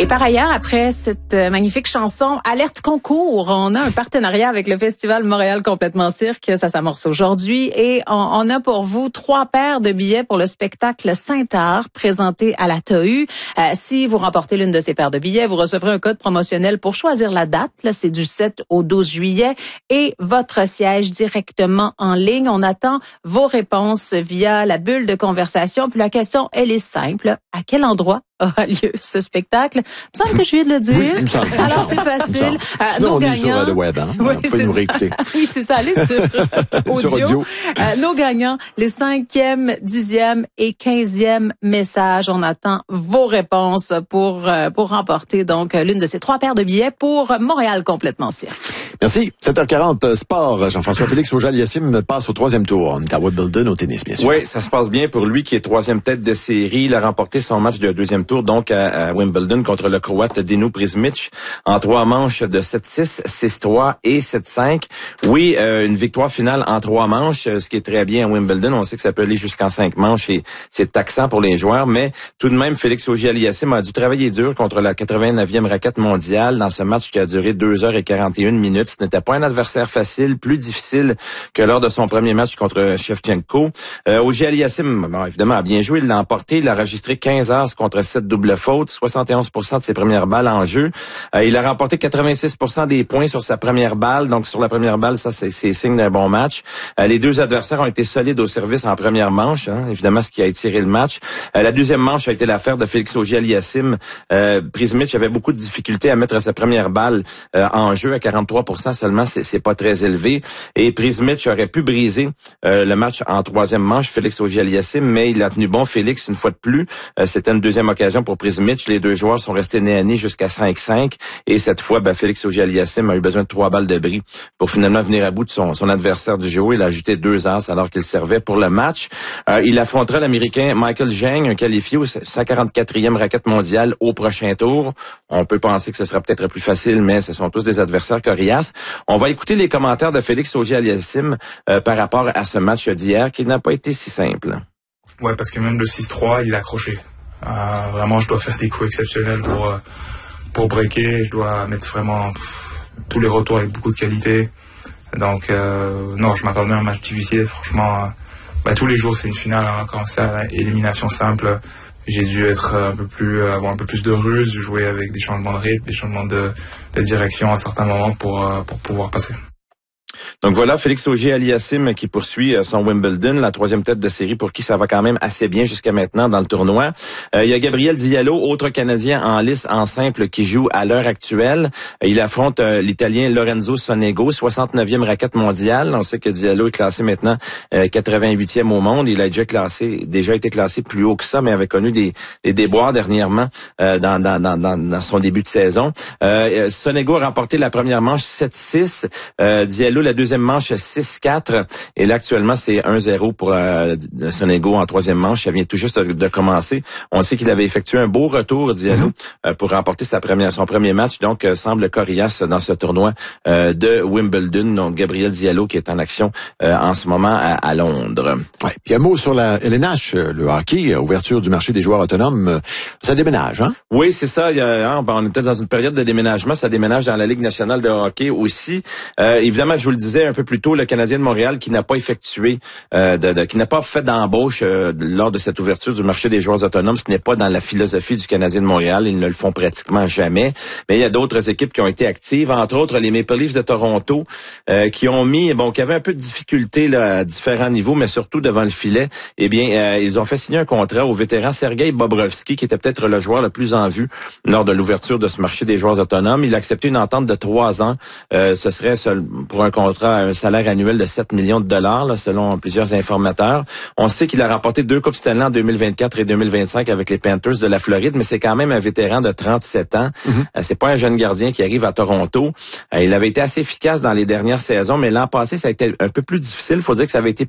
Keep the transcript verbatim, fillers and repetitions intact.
Et par ailleurs, après cette magnifique chanson Alerte Concours, on a un partenariat avec le Festival Montréal Complètement Cirque. Ça s'amorce aujourd'hui et on, on a pour vous trois paires de billets pour le spectacle Saint-Art présenté à la T A U. Euh, si vous remportez l'une de ces paires de billets, vous recevrez un code promotionnel pour choisir la date. Là, c'est du sept au douze juillet et votre siège directement en ligne. On attend vos réponses via la bulle de conversation. Puis la question, elle est simple. À quel endroit aura lieu ce spectacle? Il me semble que je viens de le dire. Oui, il me semble, Alors, c'est facile. Euh, Sinon, nos on gagnants... est sur le web. Hein? Oui, vous pouvez nous réécouter. oui, c'est ça. Allez sur audio. sur audio. Euh, nos gagnants, les cinquième, dixième et quinzième messages. On attend vos réponses pour euh, pour remporter donc l'une de ces trois paires de billets pour Montréal Complètement Cirque. Merci. sept heures quarante, sport. Jean-François Félix Auger-Aliassime passe au troisième tour. On est à Wimbledon au tennis, bien sûr. Oui, ça se passe bien pour lui qui est troisième tête de série. Il a remporté son match de deuxième tour, donc à, à Wimbledon contre le Croate Dino Prismic en trois manches de sept six, six trois et sept cinq. Oui, euh, une victoire finale en trois manches, ce qui est très bien à Wimbledon. On sait que ça peut aller jusqu'en cinq manches et c'est taxant pour les joueurs, mais tout de même, Félix Auger-Aliassime a dû travailler dur contre la quatre-vingt-neuvième raquette mondiale dans ce match qui a duré deux heures et quarante et une minutes. Ce n'était pas un adversaire facile, plus difficile que lors de son premier match contre Shevchenko. Euh, Auger-Aliassime, bon, évidemment, a bien joué, il l'a emporté. Il a enregistré quinze as contre sept doubles fautes, soixante et onze pour cent de ses premières balles en jeu. Euh, il a remporté quatre-vingt-six pour cent des points sur sa première balle. Donc, sur la première balle, ça, c'est, c'est signe d'un bon match. Euh, les deux adversaires ont été solides au service en première manche, hein, évidemment, ce qui a étiré le match. Euh, la deuxième manche a été l'affaire de Félix Auger-Aliassime. Euh, Prismic avait beaucoup de difficultés à mettre sa première balle euh, en jeu à quarante-trois pour cent seulement. C'est, c'est pas très élevé. Et Prismic aurait pu briser euh, le match en troisième manche, Félix Auger-Aliassime, mais il a tenu bon Félix une fois de plus. Euh, c'était une deuxième occasion pour Prismic. Les deux joueurs sont restés nez à nez jusqu'à cinq cinq. Et cette fois, ben, Félix Auger-Aliassime a eu besoin de trois balles de bris pour finalement venir à bout de son, son adversaire du jour. Il a ajouté deux as alors qu'il servait pour le match. Euh, il affrontera l'Américain Michael Zheng, un qualifié au cent quarante-quatrième raquette mondiale au prochain tour. On peut penser que ce sera peut-être plus facile, mais ce sont tous des adversaires coriaces. On va écouter les commentaires de Félix Auger-Aliassime euh, par rapport à ce match d'hier qui n'a pas été si simple. Ouais, parce que même le six trois, il a accroché. Euh, vraiment, je dois faire des coups exceptionnels pour euh, pour breaker. Je dois mettre vraiment pff, tous les retours avec beaucoup de qualité. Donc, euh, non, je m'attendais à un match difficile. Franchement, euh, bah, tous les jours, c'est une finale. Hein, quand c'est à élimination simple, j'ai dû être un peu plus, avoir un peu plus de ruse, jouer avec des changements de rythme, des changements de, de direction à certains moments pour euh, pour pouvoir passer. Donc voilà, Félix Auger-Aliassime qui poursuit son Wimbledon, la troisième tête de série pour qui ça va quand même assez bien jusqu'à maintenant dans le tournoi. Euh, il y a Gabriel Diallo, autre Canadien en lice en simple qui joue à l'heure actuelle. Il affronte euh, l'Italien Lorenzo Sonego, soixante-neuvième raquette mondiale. On sait que Diallo est classé maintenant euh, quatre-vingt-huitième au monde. Il a déjà classé, déjà été classé plus haut que ça, mais avait connu des, des déboires dernièrement euh, dans, dans, dans, dans son début de saison. Euh, Sonego a remporté la première manche sept six. Euh, Diallo la deuxième manche six quatre et là actuellement c'est un zéro pour euh, Sonego en troisième manche. Ça vient tout juste de, de commencer. On sait qu'il avait effectué un beau retour Diallo mm-hmm. euh, pour remporter sa première son premier match. Donc euh, semble coriace dans ce tournoi euh, de Wimbledon. Donc Gabriel Diallo qui est en action euh, en ce moment à, à Londres. Ouais. Puis un mot sur la L N H, le hockey, ouverture du marché des joueurs autonomes, ça déménage, hein? Oui, c'est ça. Il y a, hein, on était dans une période de déménagement. Ça déménage dans la Ligue nationale de hockey aussi. Euh, évidemment, je vous le disais un peu plus tôt, le Canadien de Montréal qui n'a pas effectué, euh, de, de, qui n'a pas fait d'embauche euh, lors de cette ouverture du marché des joueurs autonomes. Ce n'est pas dans la philosophie du Canadien de Montréal. Ils ne le font pratiquement jamais. Mais il y a d'autres équipes qui ont été actives, entre autres les Maple Leafs de Toronto, euh, qui ont mis, bon, qui avaient un peu de difficulté là, à différents niveaux, mais surtout devant le filet. Eh bien, euh, ils ont fait signer un contrat au vétéran Sergei Bobrovski, qui était peut-être le joueur le plus en vue lors de l'ouverture de ce marché des joueurs autonomes. Il a accepté une entente de trois ans. Euh, ce serait seul, pour un contrat, un salaire annuel de sept millions de dollars, là, selon plusieurs informateurs. On sait qu'il a remporté deux Coupes Stanley en deux mille vingt-quatre et deux mille vingt-cinq avec les Panthers de la Floride, mais c'est quand même un vétéran de trente-sept ans. Mm-hmm. Euh, c'est pas un jeune gardien qui arrive à Toronto. Euh, il avait été assez efficace dans les dernières saisons, mais l'an passé, ça a été un peu plus difficile. Il faut dire que ça avait été